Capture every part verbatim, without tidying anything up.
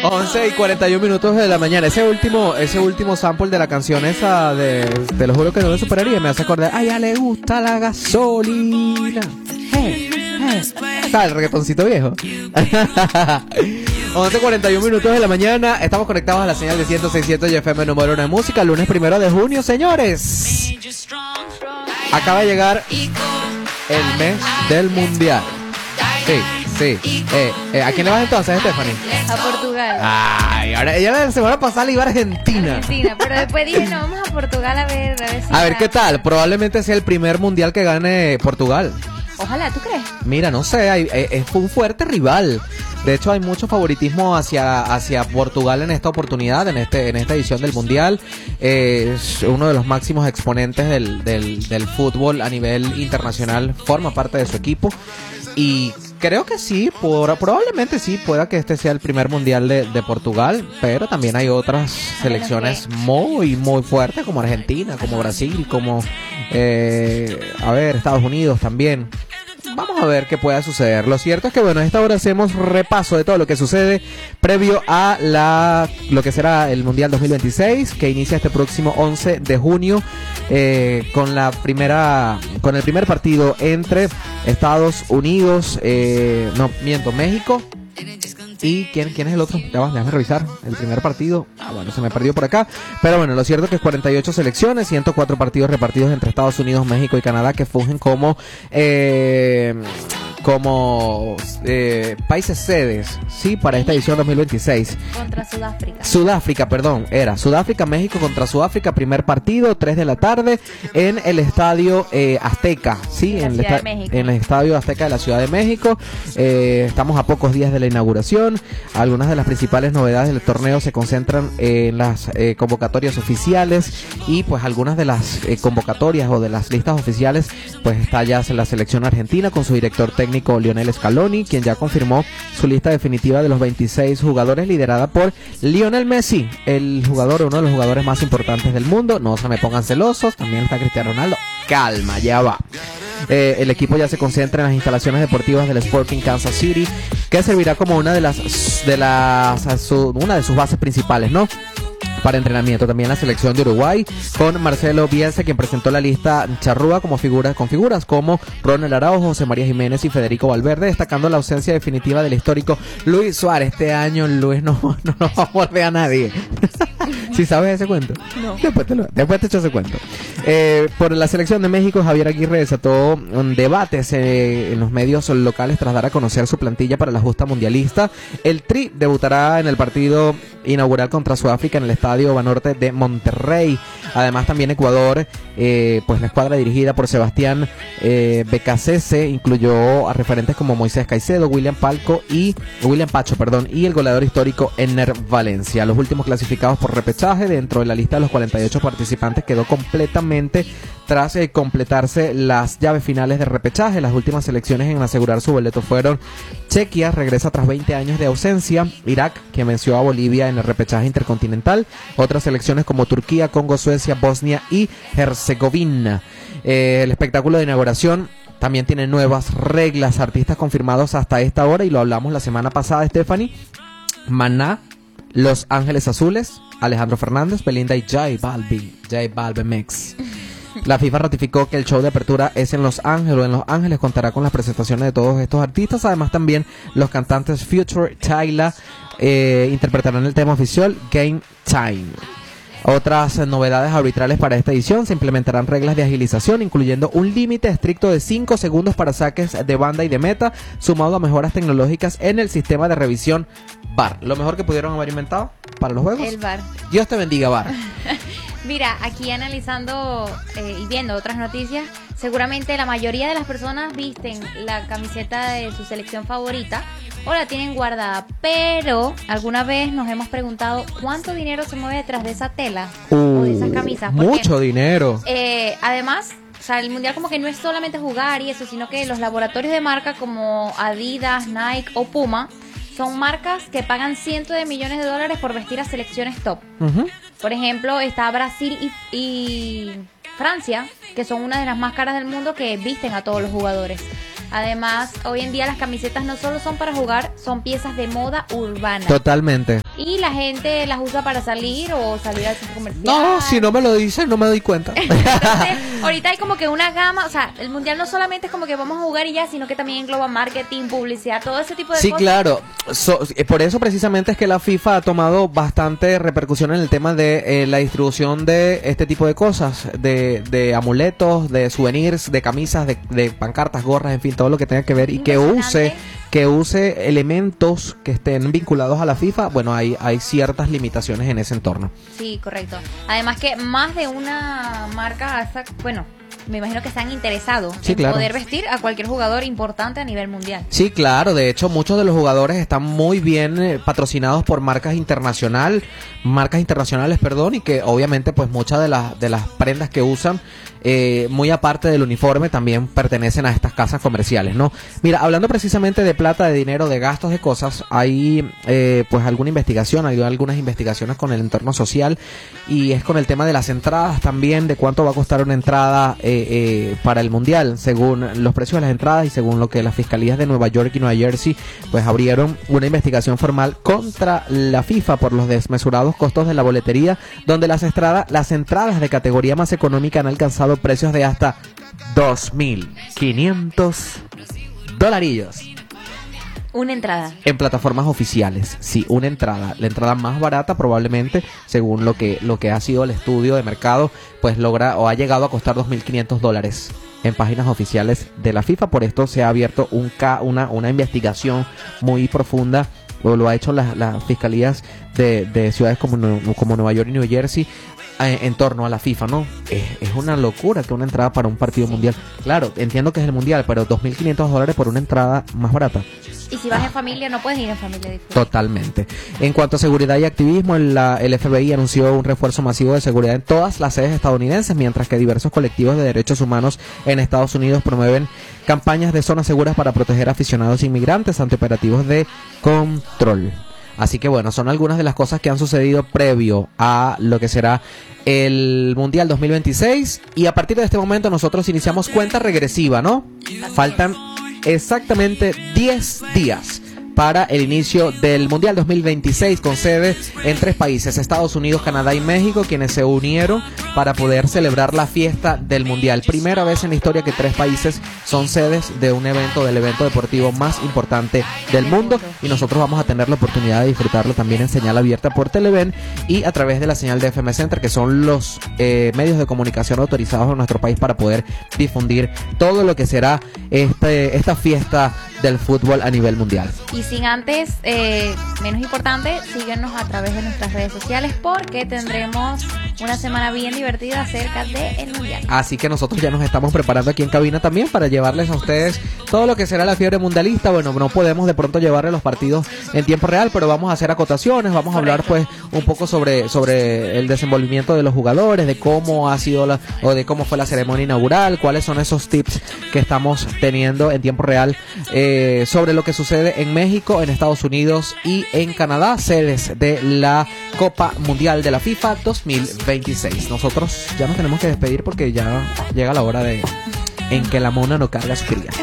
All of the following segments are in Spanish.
once y cuarenta y un minutos de la mañana. Ese último, ese último sample de la canción esa de Te lo juro que no lo superaría, me hace acordar, a ella le gusta la gasolina. Hey, hey. ¿Sabes el reggaetoncito viejo? once y cuarenta y un minutos de la mañana. Estamos conectados a la señal de ciento seis punto siete y F M número uno de música. Lunes primero de junio, señores. Acaba de llegar el mes del mundial. Sí. Sí, eh, eh, ¿a quién le vas entonces, Stephanie? A Portugal. Ay, ahora ella la semana pasada le iba a Argentina. Argentina, pero después dije, no, vamos a Portugal a ver, a ver si... A ver qué tal, probablemente sea el primer mundial que gane Portugal. Ojalá, ¿tú crees? Mira, no sé, hay, eh, fue un fuerte rival. De hecho, hay mucho favoritismo hacia, hacia Portugal en esta oportunidad, en este en esta edición del Mundial. Eh, es uno de los máximos exponentes del, del, del fútbol a nivel internacional, forma parte de su equipo. Y creo que sí, por, probablemente sí, pueda que este sea el primer mundial de, de Portugal, pero también hay otras selecciones muy, muy fuertes, como Argentina, como Brasil, como, eh, a ver, Estados Unidos también. Vamos a ver qué pueda suceder. Lo cierto es que, bueno, a esta hora hacemos repaso de todo lo que sucede previo a la lo que será el Mundial dos mil veintiséis, que inicia este próximo once de junio, eh, con la primera, con el primer partido entre Estados Unidos, eh, no, miento, México. ¿Y quién, quién es el otro? Ya va, déjame revisar. El primer partido. Ah, bueno, se me perdió por acá. Pero bueno, lo cierto es que es cuarenta y ocho selecciones, ciento cuatro partidos repartidos entre Estados Unidos, México y Canadá, que fungen como eh, como eh, países sedes, sí, para esta edición dos mil veintiséis. Contra Sudáfrica. Sudáfrica, perdón, era Sudáfrica, México contra Sudáfrica, primer partido, tres de la tarde, en el estadio eh, Azteca, sí, en el, en el estadio Azteca de la Ciudad de México. Eh, estamos a pocos días de la inauguración. Algunas de las principales novedades del torneo se concentran en las eh, convocatorias oficiales, y pues algunas de las eh, convocatorias o de las listas oficiales, pues está ya en la selección argentina con su director técnico Lionel Scaloni, quien ya confirmó su lista definitiva de los veintiséis jugadores, liderada por Lionel Messi, el jugador, uno de los jugadores más importantes del mundo. No se me pongan celosos, también está Cristiano Ronaldo. Calma, ya va. Eh, el equipo ya se concentra en las instalaciones deportivas del Sporting Kansas City, que servirá como una de las de las su, una de sus bases principales, ¿no?, para entrenamiento. También la selección de Uruguay, con Marcelo Bielsa, quien presentó la lista charrúa como figuras, con figuras como Ronald Araujo, José María Jiménez y Federico Valverde, destacando la ausencia definitiva del histórico Luis Suárez. Este año Luis no, no, no va a morder a nadie. ¿Sí sabes ese cuento? No. Después te, lo, después te echo ese cuento. Eh, por la selección de México, Javier Aguirre desató um, debates eh, en los medios locales tras dar a conocer su plantilla para la justa mundialista. El Tri debutará en el partido inaugural contra Sudáfrica en el estadio Banorte de Monterrey. Además, también Ecuador, eh, pues la escuadra dirigida por Sebastián eh, Becasese incluyó a referentes como Moisés Caicedo, William Palco y William Pacho, perdón, y el goleador histórico Ener Valencia. Los últimos clasificados por repechaje dentro de la lista de los cuarenta y ocho participantes quedó completamente tras eh, completarse las llaves finales de repechaje. Las últimas selecciones en asegurar su boleto fueron Chequia, regresa tras veinte años de ausencia; Irak, que venció a Bolivia en el repechaje intercontinental; otras selecciones como Turquía, Congo, Suecia, Bosnia y Herzegovina. Eh, el espectáculo de inauguración también tiene nuevas reglas, artistas confirmados hasta esta hora, y lo hablamos la semana pasada, Stephanie: Maná, Los Ángeles Azules, Alejandro Fernández, Belinda y J Balvin, J Balvin Mix. La FIFA ratificó que el show de apertura es en Los Ángeles, o en Los Ángeles contará con las presentaciones de todos estos artistas. Además, también los cantantes Future, Tyla eh, interpretarán el tema oficial Game Time. Otras novedades arbitrales para esta edición: se implementarán reglas de agilización, incluyendo un límite estricto de cinco segundos para saques de banda y de meta, sumado a mejoras tecnológicas en el sistema de revisión V A R. Lo mejor que pudieron haber inventado para los juegos. El V A R. Dios te bendiga, V A R. Mira, aquí analizando eh, y viendo otras noticias, seguramente la mayoría de las personas visten la camiseta de su selección favorita o la tienen guardada, pero alguna vez nos hemos preguntado cuánto dinero se mueve detrás de esa tela uh, o de esas camisas. Porque, mucho dinero. Eh, además, o sea, el mundial como que no es solamente jugar y eso, sino que los laboratorios de marca como Adidas, Nike o Puma son marcas que pagan cientos de millones de dólares por vestir a selecciones top. Uh-huh. Por ejemplo, está Brasil y, y Francia, que son una de las más caras del mundo, que visten a todos los jugadores. Además, hoy en día las camisetas no solo son para jugar, son piezas de moda urbana. Totalmente. y la gente las usa para salir o salir al centro comercial. No, si no me lo dicen, no me doy cuenta. Entonces, ahorita hay como que una gama, o sea, el mundial no solamente es como que vamos a jugar y ya, sino que también engloba marketing, publicidad, todo ese tipo de Sí, cosas. claro. So, eh, por eso precisamente es que la FIFA ha tomado bastante repercusión en el tema de eh, la distribución de este tipo de cosas, de, de amuletos, de souvenirs, de camisas, de, de pancartas, gorras, en fin, todo lo que tenga que ver y que use que use elementos que estén vinculados a la FIFA. Bueno, hay, hay ciertas limitaciones en ese entorno. Sí, correcto. Además que más de una marca, hasta, bueno, me imagino que están interesados Sí, en claro. poder vestir a cualquier jugador importante a nivel mundial. Sí, claro. De hecho, muchos de los jugadores están muy bien eh, patrocinados por marcas internacional, marcas internacionales, perdón, y que obviamente, pues muchas de las de las prendas que usan, eh, muy aparte del uniforme, también pertenecen a estas casas comerciales, ¿no? Mira, hablando precisamente de plata, de dinero, de gastos, de cosas, hay eh, pues alguna investigación, hay algunas investigaciones con el entorno social y es con el tema de las entradas también, de cuánto va a costar una entrada eh, eh, para el mundial, según los precios de las entradas y según lo que las fiscalías de Nueva York y Nueva Jersey pues abrieron una investigación formal contra la FIFA por los desmesurados costos de la boletería, donde las entradas, las entradas de categoría más económica han alcanzado precios de hasta dos mil quinientos dolarillos. Una entrada. En plataformas oficiales, sí, una entrada, la entrada más barata probablemente, según lo que lo que ha sido el estudio de mercado, pues logra o ha llegado a costar dos mil quinientos dólares en páginas oficiales de la FIFA. Por esto se ha abierto un ca una una investigación muy profunda, o lo ha hecho las, las fiscalías de, de ciudades como, como Nueva York y New Jersey, eh, en torno a la FIFA, ¿no? Es, es una locura que una entrada para un partido mundial. Claro, entiendo que es el mundial, pero dos mil quinientos dólares por una entrada más barata. Y si vas en familia, no puedes ir en familia. Disfruta. Totalmente. En cuanto a seguridad y activismo, el, la, el F B I anunció un refuerzo masivo de seguridad en todas las sedes estadounidenses, mientras que diversos colectivos de derechos humanos en Estados Unidos promueven campañas de zonas seguras para proteger a aficionados inmigrantes ante operativos de control. Así que bueno, son algunas de las cosas que han sucedido previo a lo que será el Mundial dos mil veintiséis, y a partir de este momento nosotros iniciamos cuenta regresiva, ¿no? Faltan exactamente diez días para el inicio del Mundial dos mil veintiséis, con sede en tres países, Estados Unidos, Canadá y México, quienes se unieron para poder celebrar la fiesta del Mundial. Primera vez en la historia que tres países son sedes de un evento, del evento deportivo más importante del mundo, y nosotros vamos a tener la oportunidad de disfrutarlo también en señal abierta por Televen y a través de la señal de F M Center, que son los eh, medios de comunicación autorizados en nuestro país para poder difundir todo lo que será este, esta fiesta del fútbol a nivel mundial. Y sin antes, eh, menos importante, síguenos a través de nuestras redes sociales, porque tendremos una semana bien divertida acerca del Mundial. Así que nosotros ya nos estamos preparando aquí en cabina también para llevarles a ustedes todo lo que será la fiebre mundialista. Bueno, no podemos de pronto llevarles los partidos en tiempo real, pero vamos a hacer acotaciones, vamos a hablar pues un poco sobre, sobre el desenvolvimiento de los jugadores, de cómo ha sido la, o de cómo fue la ceremonia inaugural, cuáles son esos tips que estamos teniendo en tiempo real eh, sobre lo que sucede en México, en Estados Unidos y en Canadá, sedes de la Copa Mundial de la FIFA dos mil veintiséis. Nosotros ya nos tenemos que despedir porque ya llega la hora de en que la mona no carga a su cría.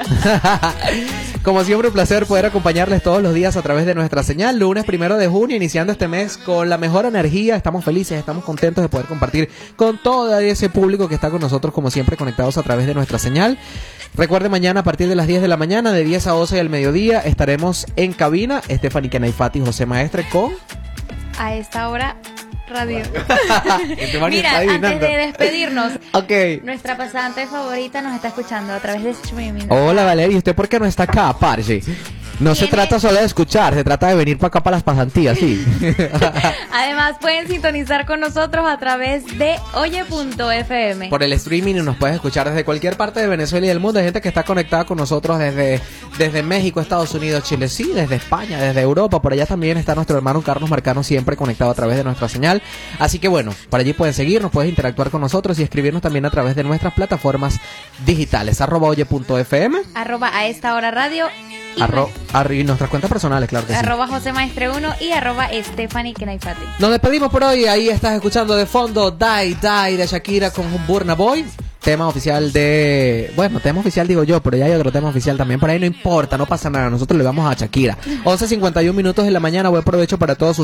Como siempre, un placer poder acompañarles todos los días a través de nuestra señal. Lunes primero de junio, iniciando este mes con la mejor energía. Estamos felices, estamos contentos de poder compartir con todo ese público que está con nosotros, como siempre, conectados a través de nuestra señal. Recuerde, mañana a partir de las diez de la mañana, de diez a doce del mediodía, estaremos en cabina. Stephanie Kenaifati y José Maestre con... A esta hora, radio. Stephanie Mira, está antes adivinando. de despedirnos, Ok. nuestra pasante favorita nos está escuchando a través de streaming. Hola, Valeria, ¿y usted por qué no está acá, parce? No se Tiene- trata solo de escuchar, se trata de venir para acá para las pasantías, sí. Además, pueden sintonizar con nosotros a través de oye punto f m. Por el streaming, y nos puedes escuchar desde cualquier parte de Venezuela y del mundo. Hay gente que está conectada con nosotros desde, desde México, Estados Unidos, Chile, sí, desde España, desde Europa. Por allá también está nuestro hermano Carlos Marcano, siempre conectado a través de nuestra señal. Así que bueno, por allí pueden seguirnos, puedes interactuar con nosotros y escribirnos también a través de nuestras plataformas digitales. Arroba oye punto f m. Arroba a esta hora radio. Y Arro, arro, y nuestras cuentas personales, claro que sí. arroba José Maestre uno y arroba Stephanie Kenaifati. Nos despedimos por hoy. Ahí estás escuchando de fondo Die Die de Shakira con Burna Boy. Tema oficial de... Bueno, tema oficial digo yo, pero ya hay otro tema oficial también. Por ahí no importa, no pasa nada. Nosotros le vamos a Shakira. once cincuenta y un minutos de la mañana. Buen provecho para todos ustedes.